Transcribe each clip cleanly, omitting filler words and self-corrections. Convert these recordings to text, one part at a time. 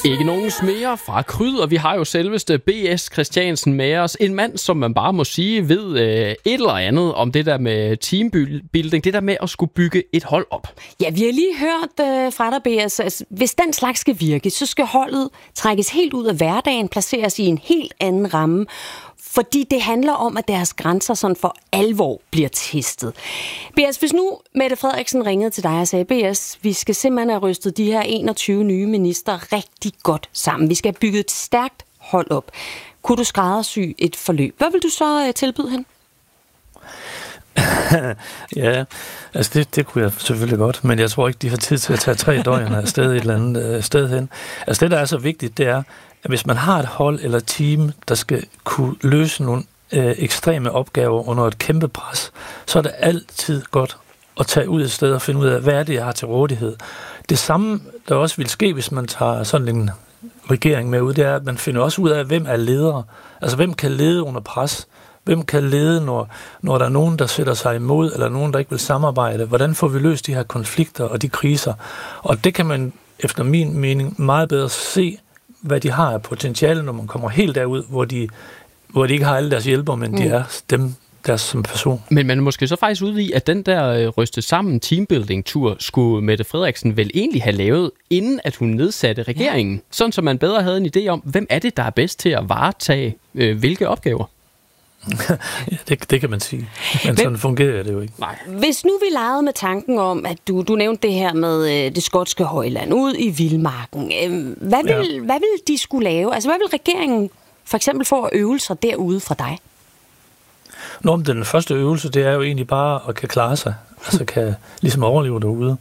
Ikke nogen smeger fra Kryd, og vi har jo selveste B.S. Christiansen med os. En mand, som man bare må sige, ved et eller andet om det der med teambuilding, det der med at skulle bygge et hold op. Ja, vi har lige hørt fra dig, B.S. Altså, hvis den slags skal virke, så skal holdet trækkes helt ud af hverdagen, placeres i en helt anden ramme, fordi det handler om, at deres grænser sådan for alvor bliver testet. B.S., hvis nu Mette Frederiksen ringede til dig og sagde, B.S., vi skal simpelthen have rystet de her 21 nye minister rigtig godt sammen. Vi skal have bygget et stærkt hold op. Kunne du skræddersy et forløb? Hvad vil du så tilbyde hende? Ja, altså det kunne jeg selvfølgelig godt, men jeg tror ikke, de har tid til at tage 3 døgn afsted et eller andet sted hen. Altså det, der er så vigtigt, det er, at hvis man har et hold eller team, der skal kunne løse nogle ekstreme opgaver under et kæmpe pres, så er det altid godt at tage ud et sted og finde ud af, hvad er det, jeg har til rådighed. Det samme, der også vil ske, hvis man tager sådan en regering med ud, det er, at man finder også ud af, hvem er ledere. Altså hvem kan lede under pres? Hvem kan lede, når der er nogen, der sætter sig imod, eller nogen, der ikke vil samarbejde? Hvordan får vi løst de her konflikter og de kriser? Og det kan man, efter min mening, meget bedre se, hvad de har af potentiale, når man kommer helt derud, hvor de ikke har alle deres hjælpere, men de er dem, der som person. Men man er måske så faktisk ude i, at den der rystet sammen teambuilding-tur skulle Mette Frederiksen vel egentlig have lavet, inden at hun nedsatte regeringen. Ja. Sådan, så man bedre havde en idé om, hvem er det, der er bedst til at varetage hvilke opgaver? Ja, det kan man sige. Men sådan fungerer det jo ikke. Nej. Hvis nu vi legede med tanken om, at du nævnte det her med det skotske højland ud i vildmarken. Hvad vil de skulle lave? Altså, hvad vil regeringen for eksempel få at øve sig derude fra dig? Nå, men den første øvelse, det er jo egentlig bare at kan klare sig. Altså kan ligesom overleve derude.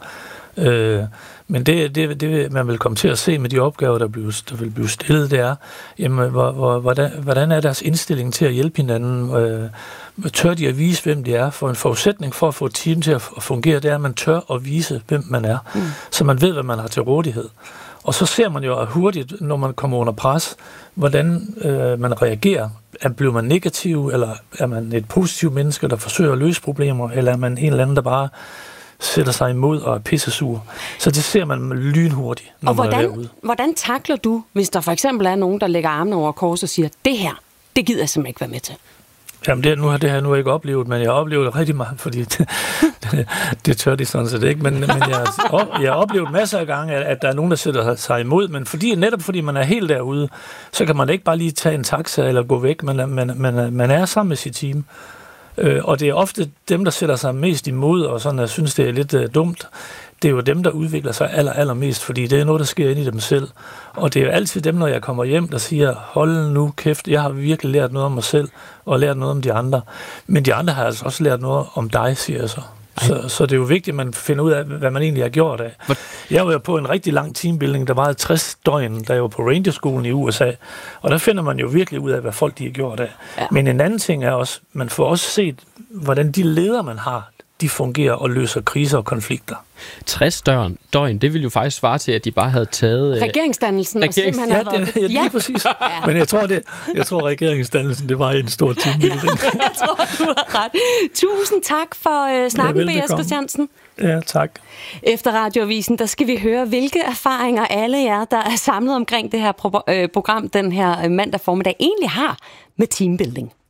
Men det man vil komme til at se med de opgaver, der vil blive stillet, det er, jamen, hvordan er deres indstilling til at hjælpe hinanden? Tør de at vise, hvem de er? For en forudsætning for at få et team til at fungere, det er, at man tør at vise, hvem man er. Så man ved, hvad man har til rådighed. Og så ser man jo hurtigt, når man kommer under pres, hvordan man reagerer. Bliver man negativ, eller er man et positivt menneske, der forsøger at løse problemer, eller er man en eller anden, der bare sætter sig imod og er pissesur. Så det ser man lynhurtigt, når man er derude. Hvordan takler du, hvis der for eksempel er nogen, der lægger armene over kors og siger, det her, det gider jeg simpelthen ikke være med til? Jamen det har jeg nu ikke oplevet, men jeg har oplevet det rigtig meget, fordi det tør de sådan set ikke. Men jeg har oplevet masser af gange, at der er nogen, der sætter sig imod, men netop fordi man er helt derude, så kan man ikke bare lige tage en taxa eller gå væk, man er sammen med sit team. Og det er ofte dem, der sætter sig mest imod, og sådan, jeg synes, det er lidt dumt. Det er jo dem, der udvikler sig allermest, fordi det er noget, der sker inde i dem selv. Og det er jo altid dem, når jeg kommer hjem, der siger, hold nu kæft, jeg har virkelig lært noget om mig selv, og lært noget om de andre. Men de andre har altså også lært noget om dig, siger jeg så. Så det er jo vigtigt, at man finder ud af, hvad man egentlig har gjort af. Jeg var jo på en rigtig lang teambuilding, der varede 60 døgn, da jeg var på Rangerskolen i USA. Og der finder man jo virkelig ud af, hvad folk de har gjort af. Ja. Men en anden ting er også, man får også set, hvordan de ledere, man har, de fungerer og løser kriser og konflikter. 60 døgn, det ville jo faktisk svare til, at de bare havde taget regeringsdannelsen. Ja, lige præcis. Ja. Men jeg tror regeringsdannelsen, det var en stor teambuilding. Jeg tror, du har ret. Tusind tak for snakken, B.S. Christiansen. Ja, tak. Efter Radioavisen, der skal vi høre, hvilke erfaringer alle jer, der er samlet omkring det her program den her mandag formiddag, egentlig har med teambuilding.